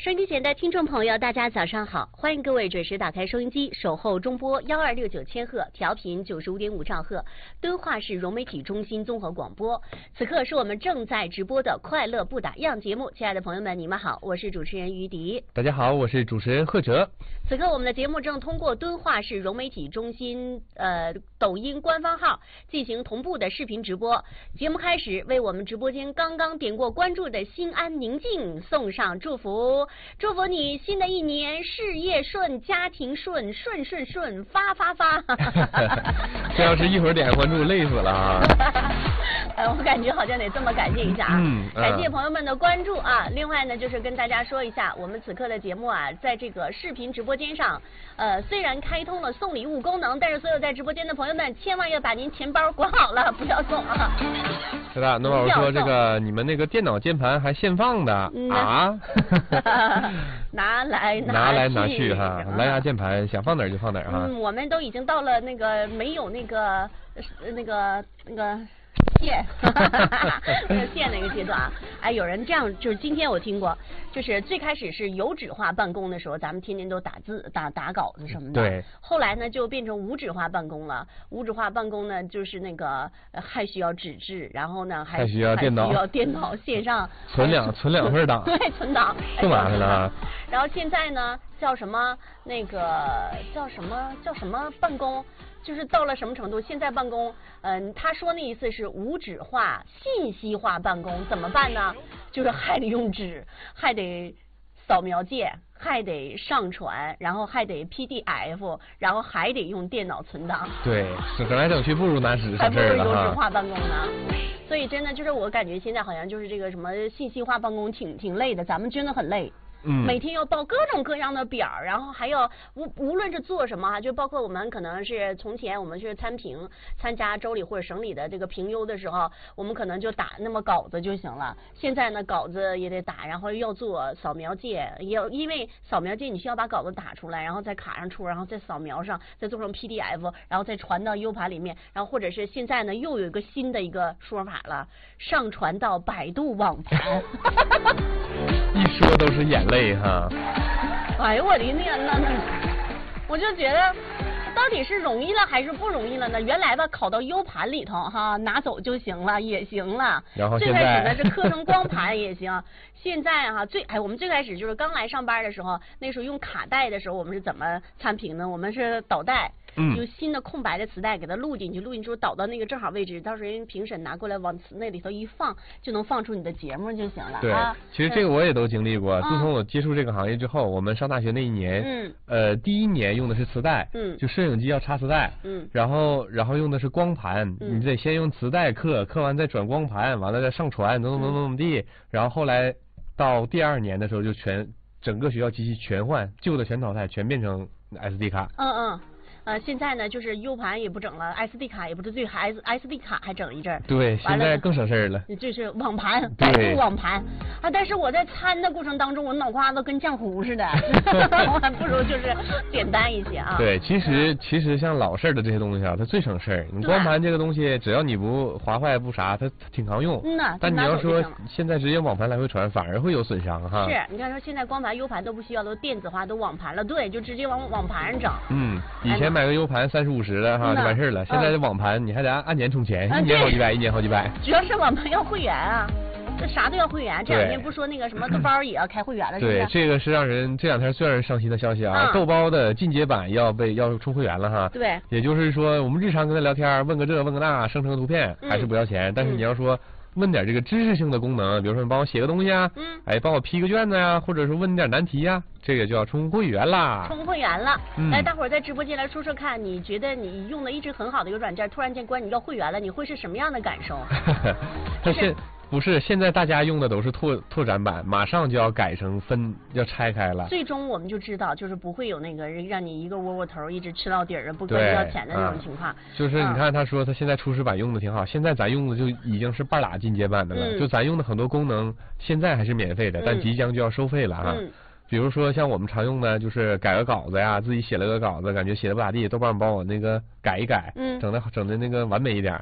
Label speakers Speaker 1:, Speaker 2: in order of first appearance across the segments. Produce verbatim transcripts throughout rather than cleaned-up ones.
Speaker 1: 收音机前的听众朋友，大家早上好！欢迎各位准时打开收音机，守候中波幺二六九千赫，调频九十五点五兆赫，敦化市融媒体中心综合广播。此刻是我们正在直播的快乐不打烊节目，亲爱的朋友们，你们好，我是主持人于迪。
Speaker 2: 大家好，我是主持人贺哲。
Speaker 1: 此刻我们的节目正通过敦化市融媒体中心呃抖音官方号进行同步的视频直播。节目开始，为我们直播间刚刚点过关注的心安宁静送上祝福。祝福你新的一年事业顺，家庭顺，顺顺顺，发发发。
Speaker 2: 这要是一会儿点关注，累死了啊！
Speaker 1: 呃，我感觉好像得这么感谢一下啊，
Speaker 2: 嗯嗯、
Speaker 1: 感谢朋友们的关注啊。另外呢，就是跟大家说一下，我们此刻的节目啊，在这个视频直播间上，呃，虽然开通了送礼物功能，但是所有在直播间的朋友们，千万要把您钱包管好了，不要送啊。
Speaker 2: 是的，那我说这个你们那个电脑键盘还现放的、嗯、啊？
Speaker 1: 拿来拿
Speaker 2: 拿来拿去哈，蓝牙键盘想放哪儿就放哪儿哈。
Speaker 1: 嗯，我们都已经到了那个没有那个那个那个线，那个线那个阶段啊。哎，有人这样，就是今天我听过，就是最开始是有纸化办公的时候，咱们天天都打字、打打稿子什么的。
Speaker 2: 对。
Speaker 1: 后来呢，就变成无纸化办公了。无纸化办公呢，就是那个还需要纸质，然后呢还
Speaker 2: 还需要电脑，
Speaker 1: 需要电脑线上
Speaker 2: 存两存两份档。
Speaker 1: 对，存档。
Speaker 2: 不麻烦了啊。
Speaker 1: 然后现在呢，叫什么那个叫什么叫什么办公？就是到了什么程度？现在办公，嗯、呃，他说那意思是无纸化、信息化办公，怎么办呢？就是还得用纸，还得扫描件，还得上传，然后还得 P D F， 然后还得用电脑存档。
Speaker 2: 对，整来整去不如拿纸
Speaker 1: 还不如有
Speaker 2: 纸
Speaker 1: 化办公呢。所以真的就是我感觉现在好像就是这个什么信息化办公挺挺累的，咱们真的很累。
Speaker 2: 嗯，
Speaker 1: 每天要报各种各样的表，然后还要无无论是做什么哈，就包括我们可能是从前我们是参评参加州里或者省里的这个评优的时候，我们可能就打那么稿子就行了。现在呢，稿子也得打，然后要做扫描件，也要因为扫描件你需要把稿子打出来，然后再卡上戳，然后再扫描上，再做成 P D F， 然后再传到 U 盘里面，然后或者是现在呢又有一个新的一个说法了，上传到百度网盘。
Speaker 2: 一说都是眼泪哈！
Speaker 1: 哎呦我的天呐，我就觉得到底是容易了还是不容易了呢？原来吧拷到 U 盘里头哈，拿走就行了，也行了。
Speaker 2: 然后
Speaker 1: 最开始呢是刻成光盘也行。现在哈最哎，我们最开始就是刚来上班的时候，那时候用卡带的时候，我们是怎么参评呢？我们是导带。
Speaker 2: 嗯，
Speaker 1: 就新的空白的磁带给它录进去，录进去导到那个正好位置，到时候人评审拿过来往那里头一放，就能放出你的节目就行了。
Speaker 2: 对，
Speaker 1: 啊、
Speaker 2: 其实这个我也都经历过。自从我接触这个行业之后，我们上大学那一年，
Speaker 1: 嗯，
Speaker 2: 呃，第一年用的是磁带，
Speaker 1: 嗯，
Speaker 2: 就摄影机要插磁带，
Speaker 1: 嗯，
Speaker 2: 然后然后用的是光盘，
Speaker 1: 嗯、
Speaker 2: 你得先用磁带刻，刻完再转光盘，完了再上传，怎么怎么怎么地，然后后来到第二年的时候就全整个学校机器全换，旧的全淘汰，全变成 S D 卡。
Speaker 1: 嗯嗯。呃，现在呢，就是 U 盘也不整了 ，S D 卡也不是最 S S D 卡还整一阵儿。
Speaker 2: 对，现在更省事儿了。
Speaker 1: 就是网盘，百度网盘啊！但是我在参的过程当中，我脑瓜子跟浆糊似的，我还不如就是简单一些啊。
Speaker 2: 对，其实其实像老式的这些东西啊，它最省事儿。你光盘这个东西，只要你不划坏不啥，它挺常用。
Speaker 1: 嗯呐。
Speaker 2: 但你要说现在直接网盘来回传，反而会有损伤哈。
Speaker 1: 是，你看说现在光盘、U 盘都不需要，都电子化，都网盘了，对，就直接往网盘上整。
Speaker 2: 嗯，以前。买个 U 盘三十五十的哈就完事儿了，现在这网盘你还得按按年充钱，一年好几百，一年好几百。
Speaker 1: 主要是网盘要会员啊，这啥都要会员。这两天不说那个什么豆包也要开会员了，是不是？
Speaker 2: 对，这个是让人这两天最让人伤心的消息啊！豆包的进阶版要被要充会员了哈。
Speaker 1: 对。
Speaker 2: 也就是说，我们日常跟他聊天，问个这问个那，生成个图片还是不要钱，但是你要说。问点这个知识性的功能，比如说你帮我写个东西啊，
Speaker 1: 嗯，
Speaker 2: 哎，帮我批个卷子呀、啊，或者是问点难题呀、啊，这个就要充会员啦。
Speaker 1: 充会员了，
Speaker 2: 嗯、
Speaker 1: 来，大伙儿在直播间来说说看，你觉得你用的一直很好的一个软件，突然间关你要会员了，你会是什么样的感受？
Speaker 2: 但是不是现在大家用的都是拓拓展版，马上就要改成分，要拆开了。
Speaker 1: 最终我们就知道，就是不会有那个让你一个窝窝头一直吃到底儿不管要钱的那种情况。
Speaker 2: 嗯、就是你看他说他现在初始版用的挺好，现在咱用的就已经是半拉进阶版的了。
Speaker 1: 嗯、
Speaker 2: 就咱用的很多功能现在还是免费的，但即将就要收费了哈。
Speaker 1: 嗯、
Speaker 2: 比如说像我们常用的，就是改个稿子呀，自己写了个稿子，感觉写的不咋地，豆瓣帮我那个改一改，
Speaker 1: 嗯，
Speaker 2: 整的整的那个完美一点。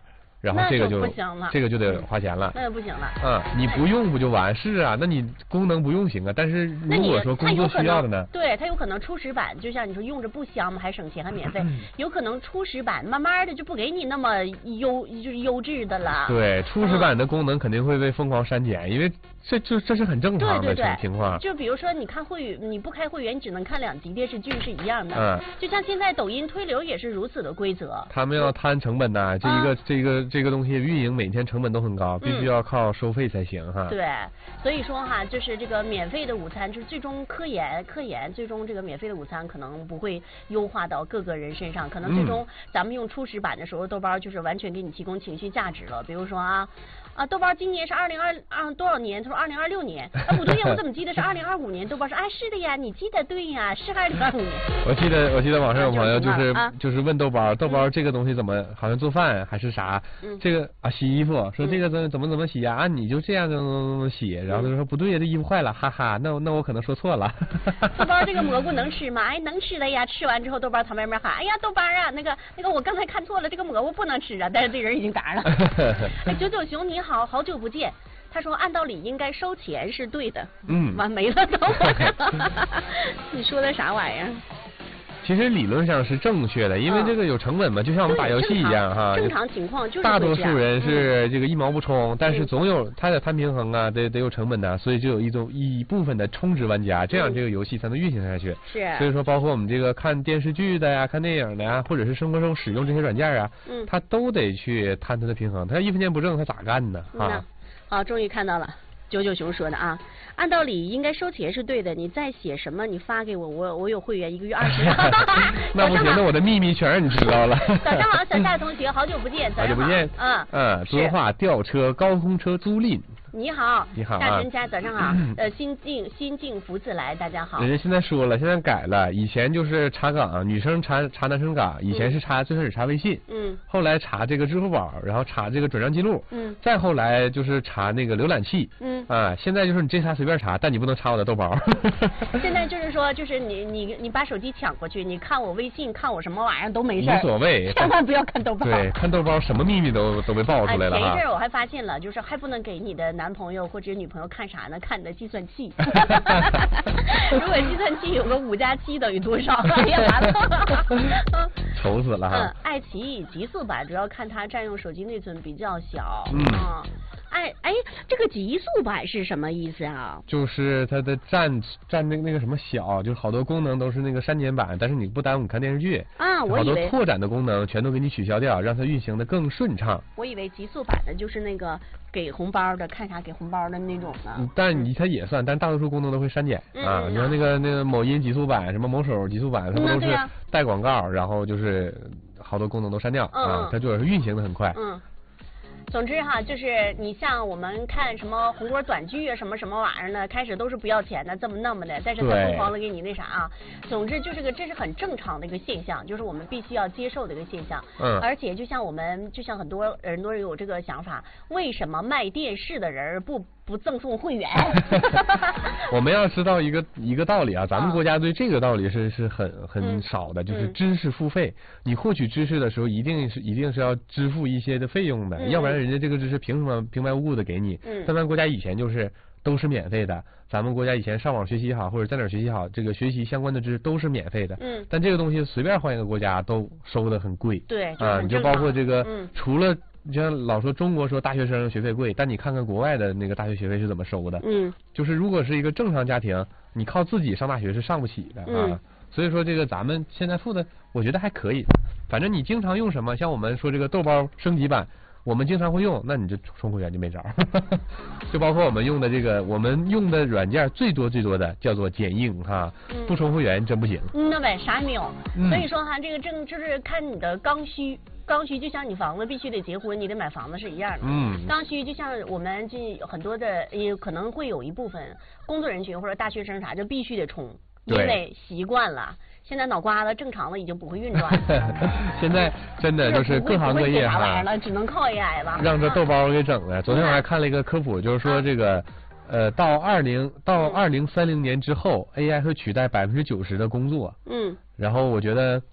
Speaker 2: 然后这个就
Speaker 1: 不行了，
Speaker 2: 这个就得花钱了。
Speaker 1: 那就不行了。
Speaker 2: 嗯，你不用不就完？是啊，那你功能不用行啊。但是如果说工作需要的呢？
Speaker 1: 对，它有可能初始版，就像你说用着不香嘛，还省钱还免费，有可能初始版慢慢的就不给你那么优就是优质的了。
Speaker 2: 对，初始版的功能肯定会被疯狂删减，因为这就这是很正常的情况。
Speaker 1: 就比如说你看会员，你不开会员，你只能看两集电视剧是一样的。
Speaker 2: 嗯，
Speaker 1: 就像现在抖音推流也是如此的规则。
Speaker 2: 他们要摊成本呐，这一个这个这个东西运营每天成本都很高，必须要靠收费才行哈。
Speaker 1: 对，所以说哈，就是这个免费的午餐，就是最终科研科研，最终这个免费的午餐可能不会优化到各个人身上，可能最终咱们用初始版的时候，豆包就是完全给你提供情绪价值了。比如说啊。啊，豆包今年是二零二二多少年？他说二零二六年。啊，不对呀，我怎么记得是二零二五年？豆包说，哎，是的呀，你记得对呀，是二零二五年。
Speaker 2: 我记得我记得网上有朋友就是就是问豆包，豆包这个东西怎么好像做饭还是啥？这个啊洗衣服，说这个怎怎么怎么洗呀？啊，你就这样怎么怎么洗？然后他说不对呀，这衣服坏了，哈哈，那那我可能说错了。
Speaker 1: 豆包这个蘑菇能吃吗？哎，能吃的呀。吃完之后，豆包旁边边喊，哎呀，豆包啊，那个那个我刚才看错了，这个蘑菇不能吃啊，但是这人已经答了。哎，九九熊你好，好久不见。他说按道理应该收钱是对的。
Speaker 2: 嗯，
Speaker 1: 完没了，等会儿。你说的啥玩意儿？
Speaker 2: 其实理论上是正确的，因为这个有成本嘛，就像我们打游戏一样哈。
Speaker 1: 正常情况就是
Speaker 2: 大多数人是这个一毛不充，但是总有他得摊平衡啊，得得有成本的，所以就有一种一部分的充值玩家，这样这个游戏才能运行下去。
Speaker 1: 是。
Speaker 2: 所以说，包括我们这个看电视剧的呀、看电影的呀，或者是生活中使用这些软件啊，嗯，他都得去摊它的平衡，他一分钱不挣，他咋干呢？啊。
Speaker 1: 好，终于看到了。九九熊说的啊，按道理应该收钱是对的。你再写什么，你发给我，我我有会员，一个月二十。
Speaker 2: 那不行，那我的秘密全让你知道了。
Speaker 1: 早上好，小夏同学，好久不见。
Speaker 2: 好久不见。
Speaker 1: 嗯
Speaker 2: 嗯，说话吊车、高空车租赁。
Speaker 1: 你好，
Speaker 2: 你好，
Speaker 1: 大神家早上好。呃，心静心静福自来，大家好。
Speaker 2: 人家现在说了，现在改了，以前就是查岗，女生查查男生岗，以前是查最开始查微信，嗯，后来查这个支付宝，然后查这个转账记录，嗯，再后来就是查那个浏览器，嗯，啊，现在就是你这查随便查，但你不能查我的豆包。
Speaker 1: 现在就是说，就是你你你把手机抢过去，你看我微信，看我什么玩意儿都没事，
Speaker 2: 无所谓，
Speaker 1: 千万不要看豆包。
Speaker 2: 对，看豆包什么秘密都都被爆出来了。
Speaker 1: 前一阵我还发现了，就是还不能给你的男朋友或者女朋友看啥呢？看你的计算器。如果计算器有个五加七等于多少？哎呀，完了，
Speaker 2: 愁死了哈。
Speaker 1: 嗯，爱奇艺极速版主要看它占用手机内存比较小。
Speaker 2: 嗯。
Speaker 1: 哎哎，这个极速版是什么意思啊？
Speaker 2: 就是它的占占那那个什么小，就是好多功能都是那个删减版，但是你不耽误你看电视剧
Speaker 1: 啊。我以为
Speaker 2: 好多拓展的功能全都给你取消掉，让它运行的更顺畅。
Speaker 1: 我以为极速版的就是那个给红包的，看啥给红包的那种呢。
Speaker 2: 但你它也算，但大多数功能都会删减啊。你看那个那个某音极速版，什么某手极速版，它不都是带广告，然后就是好多功能都删掉啊，它就是运行的很快。
Speaker 1: 嗯。总之哈，就是你像我们看什么红锅短剧啊，什么什么玩意儿呢，开始都是不要钱的，这么那么的，但是他疯狂的给你那啥啊。总之就是个这是很正常的一个现象，就是我们必须要接受的一个现象。嗯。而且就像我们，就像很多很多人有这个想法，为什么卖电视的人不不赠送会员？
Speaker 2: 我们要知道一个一个道理啊，咱们国家对这个道理是是很很少的，嗯、就是知识付费。嗯、你获取知识的时候，一定是一定是要支付一些的费用的，嗯、要不然人家这个知识凭什么平白无故的给你？嗯。但咱国家以前就是都是免费的，咱们国家以前上网学习好，或者在哪儿学习好，这个学习相关的知识都是免费的。嗯。但这个东西随便换一个国家都收的很贵。
Speaker 1: 对。
Speaker 2: 啊，你就包括这个，嗯、除了。你像老说中国说大学生学费贵，但你看看国外的那个大学学费是怎么收的？嗯，就是如果是一个正常家庭，你靠自己上大学是上不起的啊。嗯、所以说这个咱们现在付的，我觉得还可以。反正你经常用什么，像我们说这个豆包升级版，我们经常会用，那你就充会员就没招。就包括我们用的这个，我们用的软件最多最多的叫做剪映哈，嗯、不充会员真不行。
Speaker 1: 那呗，啥也没有。嗯、所以说哈，这个正就是看你的刚需。刚需就像你房子必须得结婚，你得买房子是一样的。嗯。刚需就像我们这很多的，也可能会有一部分工作人群或者大学生啥，就必须得充，因为习惯了。现在脑瓜子正常了，已经不会运转了。
Speaker 2: 现在真的就是各行各业哈，
Speaker 1: 了，只能靠 A I 了。
Speaker 2: 让这豆包给整了。昨天我还看了一个科普，就是说这个。呃，到二零到二零三零年之后，A I 会取代百分之九十的工作。嗯。然后我觉得。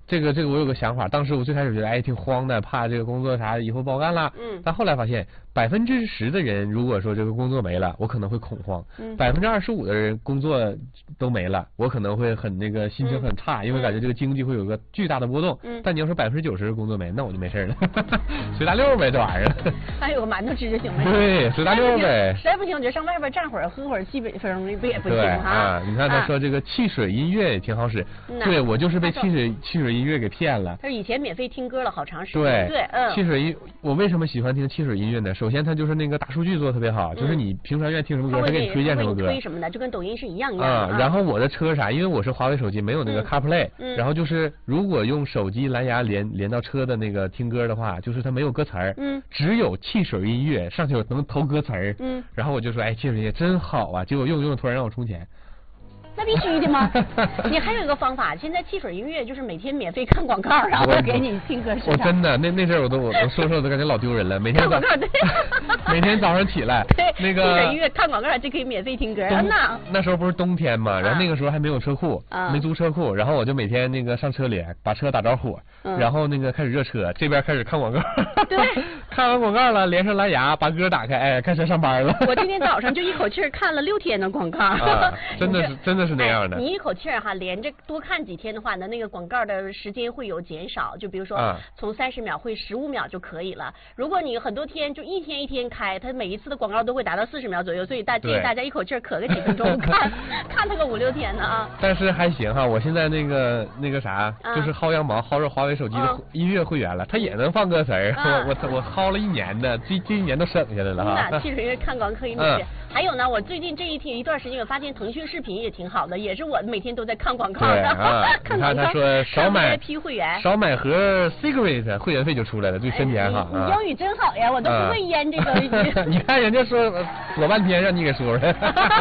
Speaker 2: 这个这个我有个想法，当时我最开始觉得哎挺慌的，怕这个工作啥以后不好干了。嗯。但后来发现百分之十的人如果说这个工作没了，我可能会恐慌。嗯。百分之二十五的人工作都没了，我可能会很那个心情很差，嗯、因为感觉这个经济会有个巨大的波动。嗯。但你要说百分之九十工作没，那我就没事了，随大溜呗这玩意儿。
Speaker 1: 还有个馒头吃就行呗。
Speaker 2: 对，随大溜呗。
Speaker 1: 实在不行我就上外边站会儿，喝会儿西北风，不也不行哈？
Speaker 2: 啊，你看他说这个汽水音乐也挺好使，嗯、对我就是被汽水汽水音乐给骗了。
Speaker 1: 他说以前免费听歌了好长时间。对
Speaker 2: 对，嗯。汽水音，我为什么喜欢听汽水音乐呢？首先它就是那个大数据做的特别好，嗯、就是你平常愿意听什么歌，它给你推荐什么歌。
Speaker 1: 推什么的，就跟抖音是一样一样
Speaker 2: 的。啊，然后我的车啥，因为我是华为手机，没有那个 CarPlay，嗯、然后就是如果用手机蓝牙连连到车的那个听歌的话，就是它没有歌词儿，嗯，只有汽水音乐，上去有能投歌词儿，嗯，然后我就说，哎，汽水音乐真好啊，结果用用突然让我充钱。
Speaker 1: 那必须的吗？你还有一个方法，现在汽水音乐就是每天免费看广告，然后给你听歌。
Speaker 2: 我真的那那阵儿我都我我说说我都感觉老丢人了，每天
Speaker 1: 看广告对，
Speaker 2: 每天早上起来
Speaker 1: 对
Speaker 2: 那个
Speaker 1: 汽水音乐看广告就可以免费听歌。那
Speaker 2: 那时候不是冬天嘛，然后那个时候还没有车库，啊、没租车库，然后我就每天那个上车里把车打着火，嗯、然后那个开始热车，这边开始看广告。
Speaker 1: 对，
Speaker 2: 看完广告了，连上蓝牙，把歌打开，哎，开车上班了。
Speaker 1: 我今天早上就一口气看了六天的广告，
Speaker 2: 啊、真的是真的是那样的。
Speaker 1: 哎、你一口气儿哈，连着多看几天的话呢，那个广告的时间会有减少，就比如说从三十秒会十五秒就可以了。如果你很多天就一天一天开，它每一次的广告都会达到四十秒左右，所以大建议大家一口气儿咳个几分钟，看看它个五六天呢啊。
Speaker 2: 但是还行哈，我现在那个那个啥，就是薅羊毛薅着华为手机的音乐会员了，它也能放歌词儿，我我我薅了一年的，这这一年都省下来了哈。
Speaker 1: 嗯，汽水音看广告可以免费。还有呢，我最近这一天一段时间，我发现腾讯视频也挺好的，也是我每天都在看广告的。
Speaker 2: 啊、
Speaker 1: 看
Speaker 2: 广告。他说少买
Speaker 1: P 会员，
Speaker 2: 少买盒 cigarette 会员费就出来了，对身体还好。
Speaker 1: 哎、你英语真好呀，我都不会腌这个。
Speaker 2: 啊、你看人家说说半天，让你给说出来。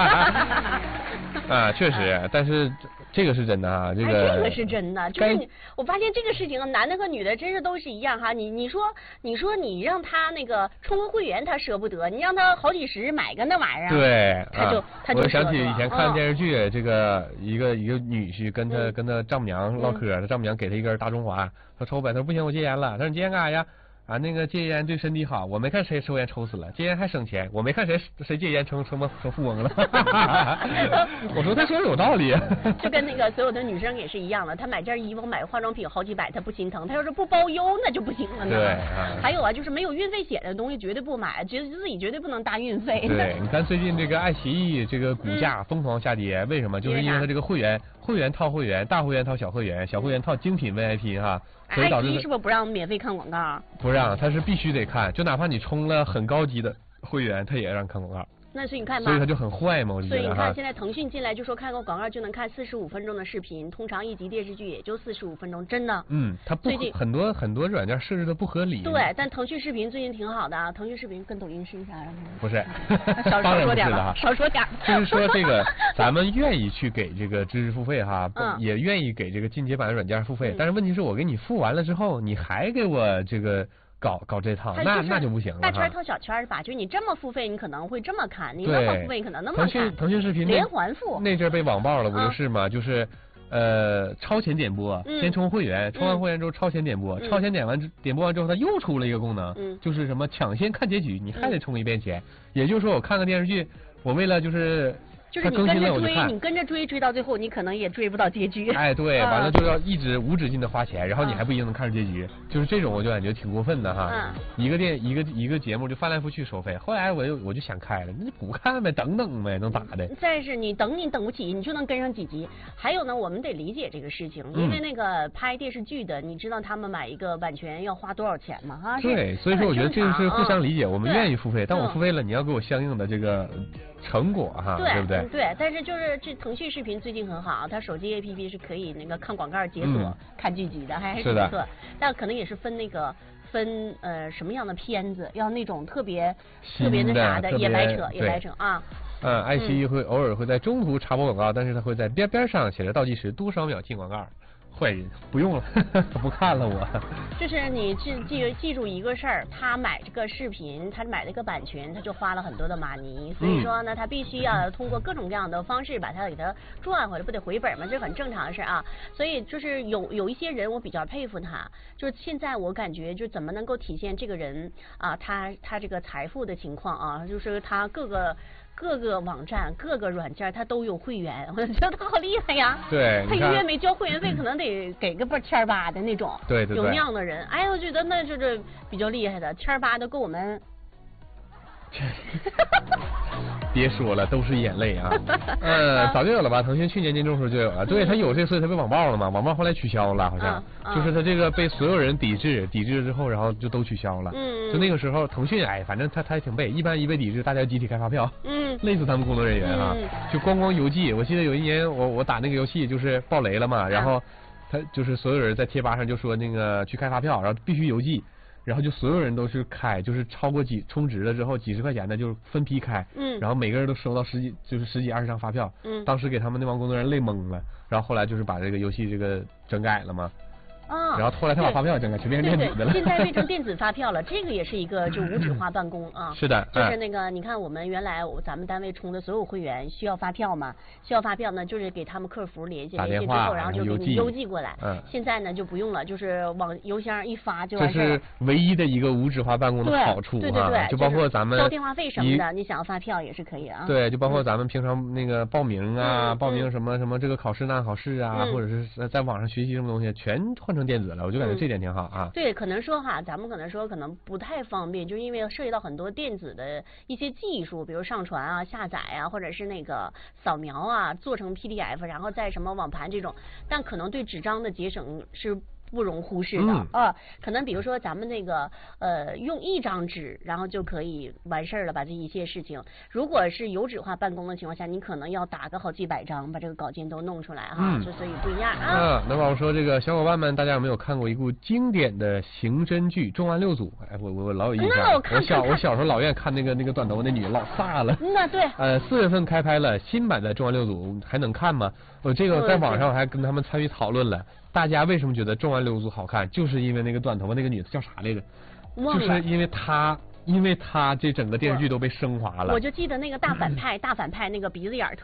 Speaker 2: 啊，确实，但是。这个是真的哈，这个、
Speaker 1: 哎、这个是真的，就是你，我发现这个事情啊，男的和女的真是都是一样哈。你你说你说你让他那个充个会员，他舍不得；你让他好几十买个那玩意儿，
Speaker 2: 对，
Speaker 1: 他就、啊、他就。
Speaker 2: 我想起以前看电视剧，嗯、这个一个一个女婿跟他、嗯、跟他丈母娘唠嗑，他丈母娘给他一根大中华，他抽呗，他说不行，我戒烟了。他说你戒烟干啥呀？啊，那个戒烟对身体好，我没看谁抽烟抽死了，戒烟还省钱，我没看谁谁戒烟成成成富翁了。我说他说的有道理，
Speaker 1: 就跟那个所有的女生也是一样的，她买件衣服买个化妆品好几百，她不心疼，她要是不包邮那就不行了呢。
Speaker 2: 对、啊，
Speaker 1: 还有啊，就是没有运费险的东西绝对不买，觉得自己绝对不能搭运费。
Speaker 2: 对，你看最近这个爱奇艺这个股价疯狂下跌，嗯、为什么？就是因为它这个会员会员套会员，大会员套小会员，小会员套精品 V I P 哈。
Speaker 1: 爱奇艺是不是不让免费看广告？
Speaker 2: 不让，他是必须得看，就哪怕你充了很高级的会员，他也让看广告。
Speaker 1: 那所以你看吧，
Speaker 2: 所以他就很坏嘛，我觉得。
Speaker 1: 所以你看，现在腾讯进来就说看个广告就能看四十五分钟的视频，通常一集电视剧也就四十五分钟，真的。
Speaker 2: 嗯，它不最近很多很多软件设置的不合理。
Speaker 1: 对，但腾讯视频最近挺好的啊，腾讯视频跟抖音是一啥呀？
Speaker 2: 不是，
Speaker 1: 少少说点
Speaker 2: 了，
Speaker 1: 少说点。
Speaker 2: 就是说这个，咱们愿意去给这个知识付费哈，嗯、也愿意给这个进阶版的软件付费，嗯、但是问题是我给你付完了之后，你还给我这个。搞搞这套，那那就不行了。
Speaker 1: 大圈套小圈吧，就你这么付费，你可能会这么看；你那么付费，可能那么看。
Speaker 2: 腾讯腾讯视频
Speaker 1: 连环付，
Speaker 2: 那阵被网爆了，不就是吗？就是呃超前点播，先充会员，充完会员之后超前点播，超前点完点播完之后，它又出了一个功能，就是什么抢先看结局，你还得充一遍钱。也就是说，我看个电视剧，我为了就是。
Speaker 1: 就是你跟着追，你跟着追追到最后，你可能也追不到结局。
Speaker 2: 哎，对，完了就要一直无止境的花钱，然后你还不一定能看上结局，就是这种我就感觉挺过分的哈。嗯。一个电一个一个节目就翻来覆去收费，后来我就我就想开了，那就不看呗，等等呗，能咋的？
Speaker 1: 再是你等你等不起，你就能跟上几集。还有呢，我们得理解这个事情，因为那个拍电视剧的，你知道他们买一个版权要花多少钱吗？哈。
Speaker 2: 对，所以说我觉得这个是互相理解，我们愿意付费，但我付费了，你要给我相应的这个成果哈，对不对？
Speaker 1: 对，但是就是。这腾讯视频最近很好，它手机 A P P 是可以那个看广告解锁、嗯、看剧集的，还是挺不错。但可能也是分那个分呃什么样的片子，要那种特别特别那啥的，也白扯也白扯啊。
Speaker 2: 嗯，爱奇艺会偶尔会在中途插播广告，但是它会在边边上写着倒计时多少秒进广告。 坏人，不用了，不看了我。
Speaker 1: 就是你记记记住一个事儿，他买这个视频，他买这个版权，他就花了很多的马尼，所以说呢，他必须要通过各种各样的方式把它给它赚回来，不得回本吗？这很正常的事啊。所以就是有有一些人我比较佩服他，就是现在我感觉就怎么能够体现这个人啊，他他这个财富的情况啊，就是他各个。各个网站、各个软件，它都有会员，我觉得他好厉害呀。
Speaker 2: 对，
Speaker 1: 他一个月没交会员费，可能得给个不千八的那种。
Speaker 2: 对对对。
Speaker 1: 有那样的人，哎，我觉得那就是比较厉害的，千八都够我们。
Speaker 2: 别说了，都是眼泪啊！呃，早就有了吧？腾讯去年年中时候就有了，对，他有这，所以他被网暴了嘛？网暴后来取消了，好像、嗯嗯、就是他这个被所有人抵制，抵制之后，然后就都取消了。嗯，就那个时候，腾讯哎，反正他他也挺背，一般一被抵制，大家集体开发票，嗯，累死他们工作人员啊！嗯、就光光邮寄，我记得有一年我我打那个游戏就是爆雷了嘛，然后他就是所有人在贴吧上就说那个去开发票，然后必须邮寄。然后就所有人都是开，就是超过几充值了之后几十块钱的，就是分批开，嗯，然后每个人都收到十几，就是十几二十张发票，嗯，当时给他们那帮工作人员累懵了，然后后来就是把这个游戏这个整改了嘛。啊，然后后来他把发票整改全变成电子的了。
Speaker 1: 现在变成电子发票了，这个也是一个就无纸化办公啊。
Speaker 2: 是的，
Speaker 1: 就是那个你看我们原来咱们单位充的所有会员需要发票嘛，需要发票呢，就是给他们客服联系联系之后，然后就给你邮寄过来。嗯。现在呢就不用了，就是往邮箱一发就完事了。
Speaker 2: 这是唯一的一个无纸化办公的好处啊。
Speaker 1: 对对对，
Speaker 2: 就包括咱们
Speaker 1: 交电话费什么的，你想要发票也是可以啊。
Speaker 2: 对，就包括咱们平常那个报名啊，报名什么什么这个考试那考试啊，或者是在网上学习什么东西，全换成电子了，我就感觉。这点挺好啊。
Speaker 1: 对，可能说哈，咱们可能说可能不太方便，就因为涉及到很多电子的一些技术，比如上传啊、下载啊，或者是那个扫描啊，做成 P D F， 然后再什么网盘这种，但可能对纸张的节省是不容忽视的、嗯、啊。可能比如说咱们那个呃用一张纸，然后就可以完事儿了，把这一些事情。如果是有纸化办公的情况下，你可能要打个好几百张，把这个稿件都弄出来哈，嗯、就所以不一样啊。
Speaker 2: 嗯，那么我说这个小伙伴们，大家有没有看过一部经典的刑侦剧《重案六组》？哎，我我老有印象。
Speaker 1: 我看
Speaker 2: 我小我小时候老愿意看那个那个短头发那女的老飒了。
Speaker 1: 那对。
Speaker 2: 呃，四月份开拍了新版的《重案六组》，还能看吗？我这个在网上我还跟他们参与讨论了。大家为什么觉得《重案六组》好看？就是因为那个短头发那个女的叫啥来着？就是因为她，因为她这整个电视剧都被升华了。
Speaker 1: 我就记得那个大反派，大反派那个鼻子眼儿特。